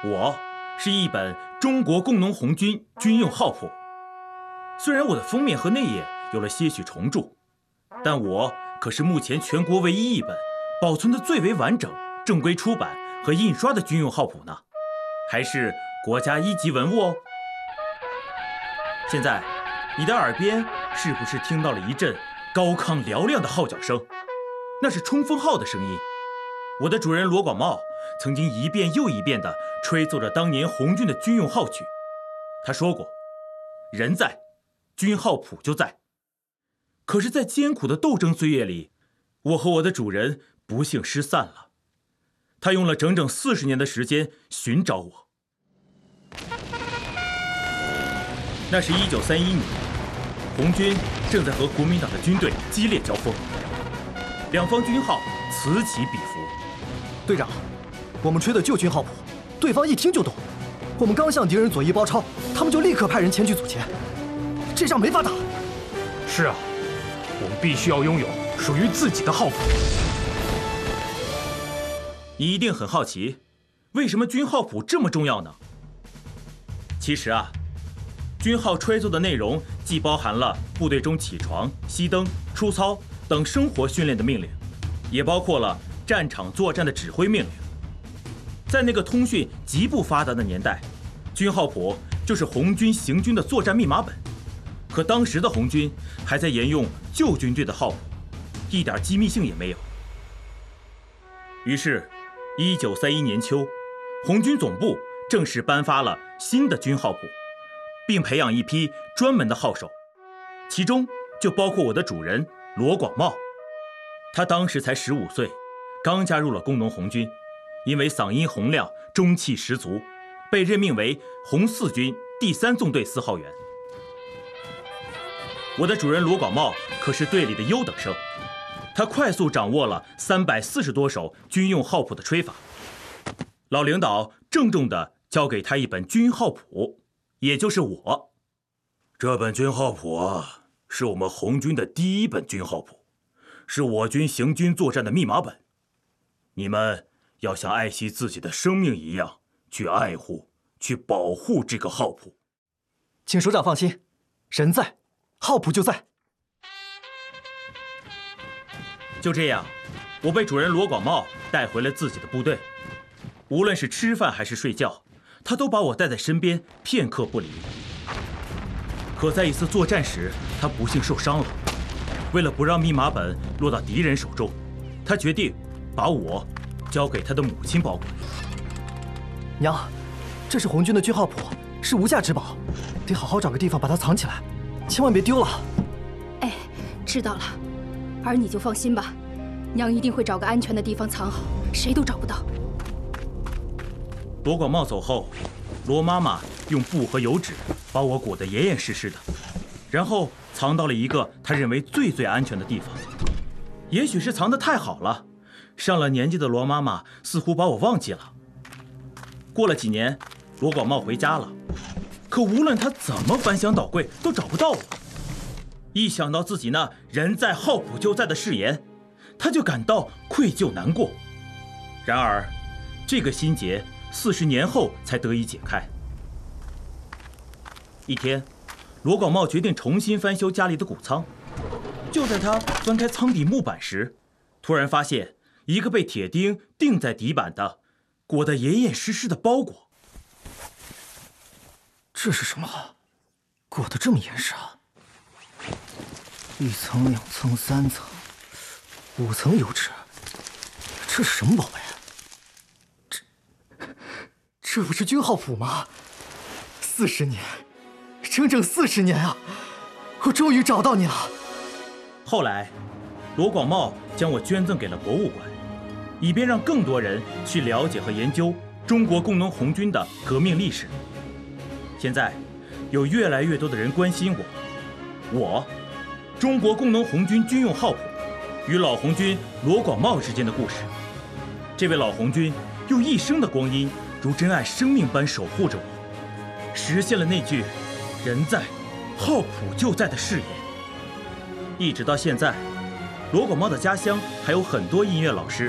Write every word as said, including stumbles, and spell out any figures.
我是一本中国工农红军军用号谱。虽然我的封面和内页有了些许重铸，但我可是目前全国唯一一本保存的最为完整、正规出版和印刷的军用号谱呢，还是国家一级文物哦。现在，你的耳边是不是听到了一阵高亢嘹亮的号角声？那是冲锋号的声音。我的主人罗广茂曾经一遍又一遍地吹奏着当年红军的军用号曲。他说过，人在，军号谱就在。可是，在艰苦的斗争岁月里，我和我的主人不幸失散了。他用了整整四十年的时间寻找我。那是一九三一年，红军正在和国民党的军队激烈交锋，两方军号此起彼伏。 队长，我们吹的旧军号谱，对方一听就懂。我们刚向敌人左翼包抄，他们就立刻派人前去阻截，这仗没法打。 是啊，我们必须要拥有属于自己的号谱。 你一定很好奇，为什么军号谱这么重要呢？其实啊，军号吹奏的内容既包含了部队中起床、熄灯、出操等生活训练的命令，也包括了战场作战的指挥命令。在那个通讯极不发达的年代，军号谱就是红军行军的作战密码本。可当时的红军还在沿用旧军队的号谱，一点机密性也没有。于是一九三一年秋，红军总部正式颁发了新的军号谱，并培养一批专门的号手，其中就包括我的主人罗广茂。他当时才十五岁，刚加入了工农红军，因为嗓音洪亮、中气十足，被任命为红四军第三纵队四号员。我的主人罗广茂可是队里的优等生，他快速掌握了三百四十多首军用号谱的吹法。老领导郑重地交给他一本军号谱，也就是我。这本军号谱啊，是我们红军的第一本军号谱，是我军行军作战的密码本。你们要像爱惜自己的生命一样去爱护、去保护这个号谱。 请首长放心，人在，号谱就在。 就这样，我被主人罗广茂带回了自己的部队。无论是吃饭还是睡觉，他都把我带在身边，片刻不离。可在一次作战时，他不幸受伤了。为了不让密码本落到敌人手中，他决定把我交给他的母亲保管。 娘，这是红军的军号谱，是无价之宝，得好好找个地方把它藏起来，千万别丢了。 哎，知道了，儿你就放心吧，娘一定会找个安全的地方藏好，谁都找不到。 罗广茂走后，罗妈妈用布和油纸把我裹得严严实实的，然后藏到了一个她认为最最安全的地方。也许是藏得太好了，上了年纪的罗妈妈似乎把我忘记了。过了几年，罗广茂回家了，可无论他怎么翻箱倒柜，都找不到我。一想到自己那人在号谱就在的誓言，他就感到愧疚难过。然而，这个心结四十年后才得以解开。一天，罗广茂决定重新翻修家里的谷仓。就在他翻开仓底木板时，突然发现一个被铁钉钉在底板的、裹得严严实实的包裹。 这是什么？裹得这么严实啊！一层、两层、三层、五层油纸，这是什么宝贝？这这不是军号谱吗？四十年，整整四十年啊！我终于找到你了。 后来，罗广茂将我捐赠给了博物馆，以便让更多人去了解和研究中国工农红军的革命历史。现在，有越来越多的人关心我，我，中国工农红军军用号谱与老红军罗广茂之间的故事。这位老红军用一生的光阴，如珍爱生命般守护着我，实现了那句“人在，号谱就在”的誓言。一直到现在，罗广茂的家乡还有很多音乐老师